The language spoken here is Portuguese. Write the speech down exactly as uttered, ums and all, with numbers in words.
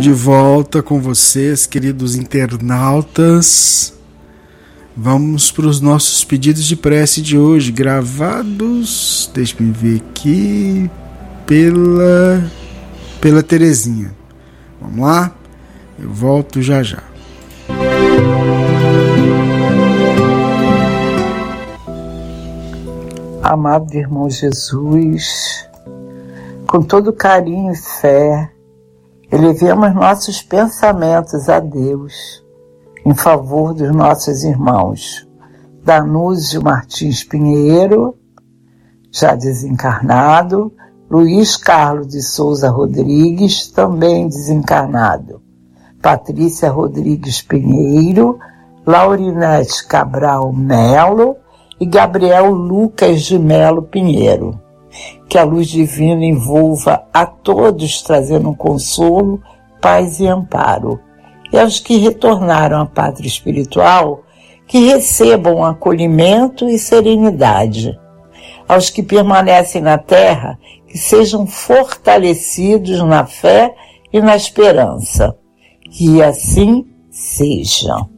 de volta com vocês, queridos internautas. Vamos para os nossos pedidos de prece de hoje, gravados, deixa-me ver aqui, pela, pela Terezinha. Vamos lá? Eu volto já já. Amado irmão Jesus, com todo carinho e fé, elevemos nossos pensamentos a Deus em favor dos nossos irmãos Danúzio Martins Pinheiro, já desencarnado, Luiz Carlos de Souza Rodrigues, também desencarnado, Patrícia Rodrigues Pinheiro, Laurinete Cabral Melo e Gabriel Lucas de Melo Pinheiro. Que a luz divina envolva a todos, trazendo um consolo, paz e amparo. E aos que retornaram à pátria espiritual, que recebam acolhimento e serenidade. Aos que permanecem na terra, que sejam fortalecidos na fé e na esperança. Que assim seja.